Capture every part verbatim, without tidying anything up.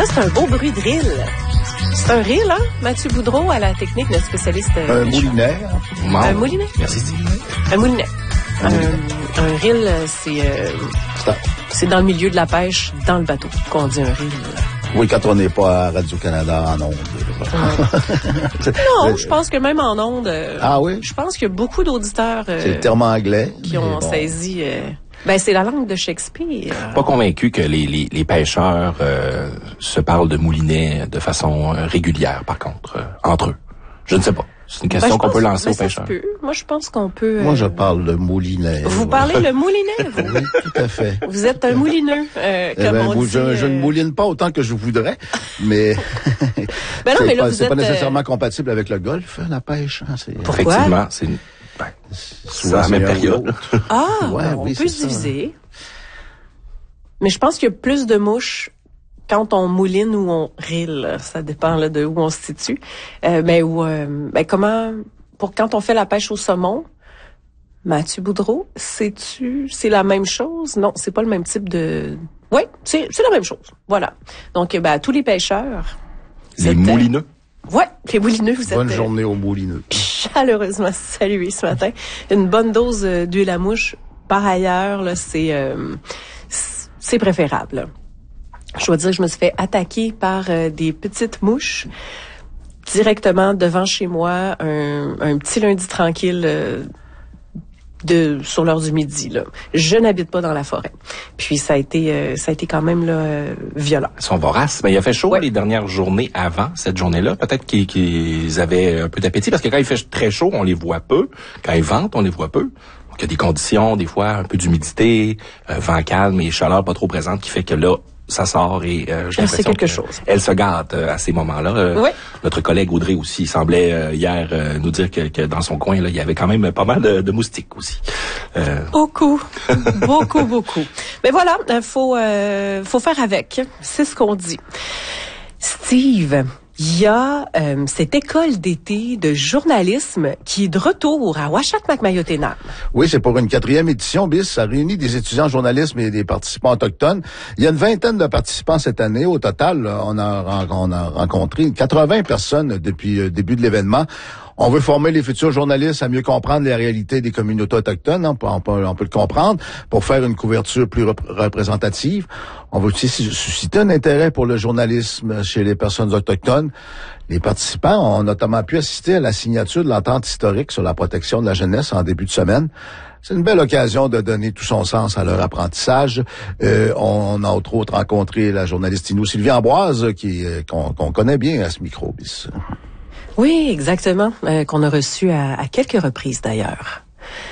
Ça, c'est un beau bruit de reel. C'est un reel, hein? Mathieu Boudreau, à la technique, notre spécialiste. Un moulinet. Un moulinet? Merci, Steve. Un moulinet. Un, un reel, c'est, euh, c'est dans le milieu de la pêche, dans le bateau, qu'on dit un reel. Oui, quand on n'est pas à Radio-Canada en ondes. Non, je pense que même en ondes, euh, ah oui? Je pense qu'il y a beaucoup d'auditeurs euh, c'est le terme anglais qui ont bon. saisi... Euh, ben, c'est la langue de Shakespeare. Pas convaincu que les, les, les pêcheurs euh, se parlent de moulinet de façon euh, régulière, par contre, euh, entre eux. Je ne sais pas. C'est une question ben, qu'on pense, peut lancer ben, aux pêcheurs. Peut. Moi, je pense qu'on peut... Euh... Moi, je parle de moulinet. Vous parlez le moulinet, vous? Oui, tout à fait. Vous êtes un moulineux, euh, comme eh ben, on dit. Je, euh... je ne mouline pas autant que je voudrais, mais... ben non, mais là, pas, vous c'est êtes, pas nécessairement euh... compatible avec le golf, la pêche. Hein, c'est... Pourquoi? Effectivement, c'est une... Ben, souvent la même période. Ah, ouais, on oui, peut se diviser. Mais je pense qu'il y a plus de mouches quand on mouline ou on reel. Ça dépend là, de où on se situe. Euh, mais où, euh, ben, comment... Pour quand on fait la pêche au saumon, Mathieu Boudreau, sais-tu, c'est la même chose? Non, c'est pas le même type de... Oui, c'est, c'est la même chose. Voilà. Donc, ben, tous les pêcheurs... Les êtes, moulineux? Euh, ouais, les moulineux, vous bonne êtes... Bonne journée aux moulineux. Chaleureusement salués ce matin. Une bonne dose euh, d'huile à mouche. Par ailleurs, là, c'est, euh, c'est préférable. Là. Je dois dire que je me suis fait attaquer par euh, des petites mouches directement devant chez moi, un, un petit lundi tranquille euh, de sur l'heure du midi. Là. Je n'habite pas dans la forêt. Puis ça a été euh, ça a été quand même là euh, violent. Ils sont voraces, mais il a fait chaud ouais. les dernières journées avant cette journée-là. Peut-être qu'ils, qu'ils avaient un peu d'appétit, parce que quand il fait très chaud, on les voit peu. Quand ils ventent, on les voit peu. Donc il y a des conditions, des fois un peu d'humidité, euh, vent calme et chaleur pas trop présente, qui fait que là, ça sort et euh, j'ai l'impression c'est quelque que chose. Elle se gâte euh, à ces moments-là. Euh, oui. Notre collègue Audrey aussi semblait euh, hier euh, nous dire que, que dans son coin là, il y avait quand même pas mal de, de moustiques aussi. Euh... Beaucoup, beaucoup, beaucoup. Mais voilà, faut euh, faut faire avec. C'est ce qu'on dit. Steve. Il y a euh, cette école d'été de journalisme qui est de retour à Ouachak-Macmayot-Ténam. Oui, c'est pour une quatrième édition, bis. Ça réunit des étudiants en journalisme et des participants autochtones. Il y a une vingtaine de participants cette année. Au total, on a, on a rencontré quatre-vingts personnes depuis le début de l'événement. On veut former les futurs journalistes à mieux comprendre les réalités des communautés autochtones, on peut, on peut, on peut le comprendre, pour faire une couverture plus rep- représentative. On veut aussi susciter un intérêt pour le journalisme chez les personnes autochtones. Les participants ont notamment pu assister à la signature de l'entente historique sur la protection de la jeunesse en début de semaine. C'est une belle occasion de donner tout son sens à leur apprentissage. Euh, on a entre autres rencontré la journaliste Inou Sylvie Ambroise, qui, qu'on, qu'on connaît bien à ce micro, bis. Oui, exactement, euh, qu'on a reçu à, à quelques reprises d'ailleurs,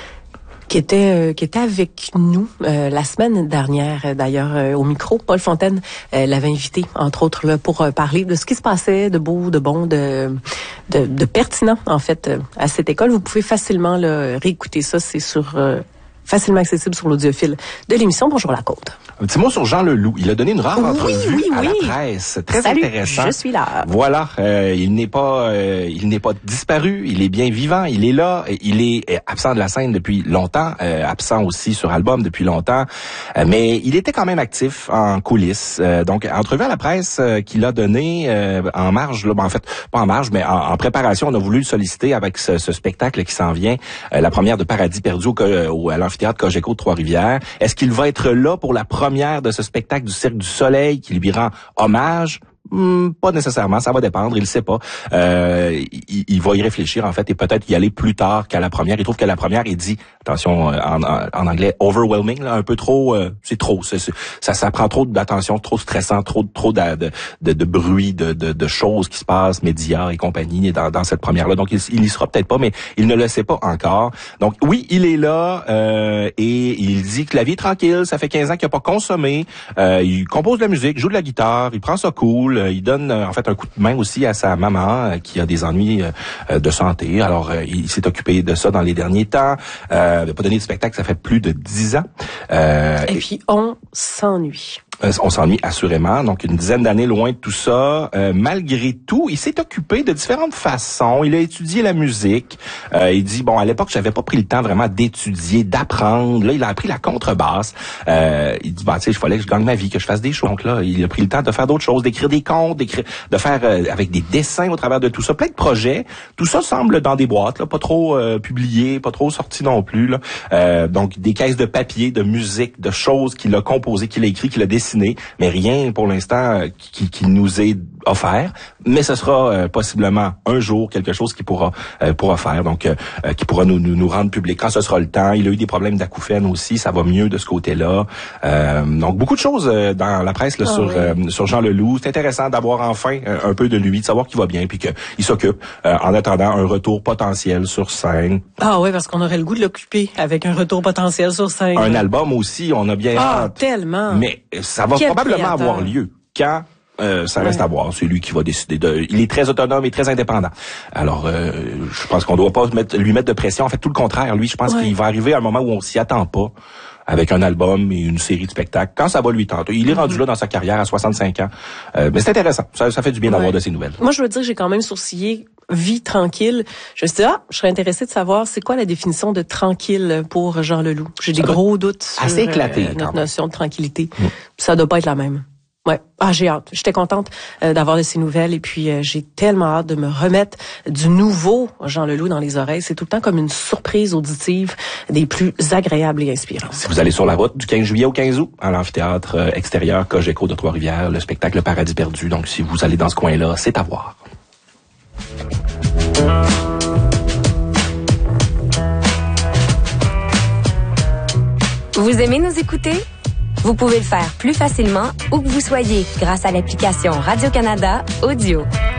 qui était euh, qui était avec nous euh, la semaine dernière euh, d'ailleurs euh, au micro. Paul Fontaine euh, l'avait invité entre autres là pour euh, parler de ce qui se passait de beau, de bon, de de, de pertinent en fait euh, à cette école. Vous pouvez facilement là, réécouter ça, c'est sur euh, facilement accessible sur l'audiophile de l'émission Bonjour la Côte. Un petit mot sur Jean Leloup. Il a donné une rare oui, entrevue oui, à oui. la presse. Très Salut, intéressant. Je suis là. Voilà. Euh, il n'est pas, euh, il n'est pas disparu. Il est bien vivant. Il est là. Il est absent de la scène depuis longtemps. Euh, absent aussi sur album depuis longtemps. Euh, mais il était quand même actif en coulisses. Euh, donc, entrevue à la presse euh, qu'il a donné euh, en marge. Là, ben, en fait, pas en marge, mais en, en préparation. On a voulu le solliciter avec ce, ce spectacle qui s'en vient. Euh, la première de Paradis perdu au, au, à l'amphithéâtre Cogeco de Trois-Rivières. Est-ce qu'il va être là pour la première de ce spectacle du Cirque du Soleil qui lui rend hommage? Hmm, pas nécessairement, ça va dépendre, il le sait pas. Euh, il, il va y réfléchir en fait et peut-être y aller plus tard qu'à la première. Il trouve qu'à la première, il dit, attention en, en, en anglais, overwhelming, là, un peu trop, euh, c'est trop, c'est, c'est, ça, ça prend trop d'attention, trop stressant, trop, trop de, de, de, de bruit, de, de, de choses qui se passent, médias et compagnie dans, dans cette première-là. Donc il, il y sera peut-être pas, mais il ne le sait pas encore. Donc oui, il est là euh, et il dit que la vie est tranquille. Ça fait quinze ans qu'il n'a pas consommé. Euh, il compose de la musique, joue de la guitare, il prend ça cool. Il donne en fait un coup de main aussi à sa maman qui a des ennuis de santé. Alors il s'est occupé de ça dans les derniers temps. Euh, il n'a pas donné de spectacle, ça fait plus de dix ans. Euh, et puis on s'ennuie. Euh, on s'ennuie assurément. Donc, une dizaine d'années loin de tout ça. Euh, malgré tout, il s'est occupé de différentes façons. Il a étudié la musique. Euh, il dit, bon, à l'époque, j'avais pas pris le temps vraiment d'étudier, d'apprendre. Là, il a appris la contrebasse. Euh, il dit, bah, tu sais, il fallait que je gagne ma vie, que je fasse des choses. Donc là, il a pris le temps de faire d'autres choses, d'écrire des contes, d'écrire, de faire euh, avec des dessins au travers de tout ça. Plein de projets. Tout ça semble dans des boîtes, là, pas trop euh, publié, pas trop sorti non plus. Là. Euh, donc, des caisses de papier, de musique, de choses qu'il a composées, qu'il a écrit, qu'il a dessiné. Mais rien pour l'instant qui, qui nous est offert, mais ce sera euh, possiblement un jour quelque chose qui pourra euh, pourra faire, donc euh, qui pourra nous, nous nous rendre public quand ce sera le temps. Il a eu des problèmes d'acouphènes aussi, ça va mieux de ce côté-là. Euh, donc beaucoup de choses euh, dans la presse là, oh, sur oui. euh, sur Jean Leloup. C'est intéressant d'avoir enfin euh, un peu de lui, de savoir qu'il va bien, puis qu'il s'occupe euh, en attendant un retour potentiel sur scène. Ah oui, parce qu'on aurait le goût de l'occuper avec un retour potentiel sur scène. Un album aussi, on a bien ah, hâte. Tellement. Mais ça va Quel probablement créateur. avoir lieu quand Euh, ça reste ouais. à voir. C'est lui qui va décider. De, il est très autonome et très indépendant. Alors, euh, je pense qu'on doit pas mettre, lui mettre de pression. En fait, tout le contraire. Lui, je pense ouais. qu'il va arriver à un moment où on s'y attend pas, avec un album et une série de spectacles, quand ça va lui tenter. Il est mm-hmm. rendu là dans sa carrière à soixante-cinq ans. Euh, mais c'est intéressant. Ça, ça fait du bien ouais. d'avoir de ses nouvelles. Moi, je veux dire, j'ai quand même sourcillé vie tranquille. Je me suis dit, ah, je serais intéressée de savoir c'est quoi la définition de tranquille pour Jean Leloup. J'ai des gros doutes sur assez éclaté, euh, notre notion de tranquillité. Mm. Ça doit pas être la même. Ouais, ah j'ai hâte. J'étais contente euh, d'avoir de ces nouvelles et puis euh, j'ai tellement hâte de me remettre du nouveau Jean Leloup dans les oreilles. C'est tout le temps comme une surprise auditive des plus agréables et inspirantes. Si vous allez sur la route du quinze juillet au quinze août à l'amphithéâtre euh, extérieur Cogeco de Trois-Rivières, le spectacle Le Paradis perdu. Donc si vous allez dans ce coin-là, c'est à voir. Vous aimez nous écouter? Vous pouvez le faire plus facilement où que vous soyez grâce à l'application Radio-Canada Audio.